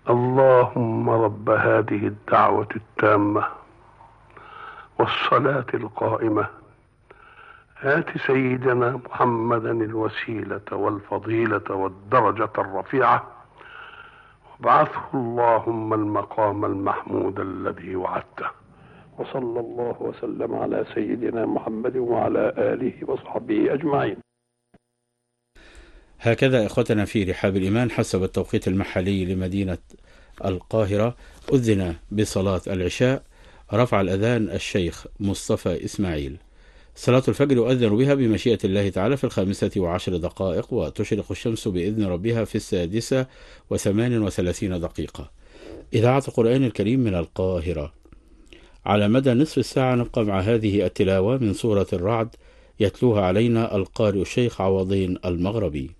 اللهم رب هذه الدعوة التامة والصلاة القائمة آت سيدنا محمدا الوسيلة والفضيلة والدرجة الرفيعة وابعثه اللهم المقام المحمود الذي وعدته. وصلى الله وسلم على سيدنا محمد وعلى آله وصحبه أجمعين. هكذا إخوتنا في رحاب الإيمان حسب التوقيت المحلي لمدينة القاهرة أذن بصلاة العشاء. رفع الأذان الشيخ مصطفى إسماعيل. صلاة الفجر يؤذن بها بمشيئة الله تعالى في 5:10 وتشرق الشمس بإذن ربها في 6:38 إذاعة القرآن الكريم من القاهرة. على مدى نصف الساعة نبقى مع هذه التلاوة من سورة الرعد، يتلوها علينا القارئ الشيخ عوضين المغربي.